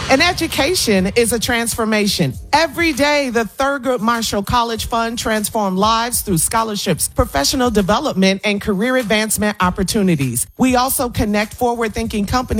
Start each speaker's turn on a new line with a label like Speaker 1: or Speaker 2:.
Speaker 1: An education is a transformation. Every day, the Thurgood Marshall College Fund transforms lives through scholarships, professional development, and career advancement opportunities. We also connect forward-thinking companies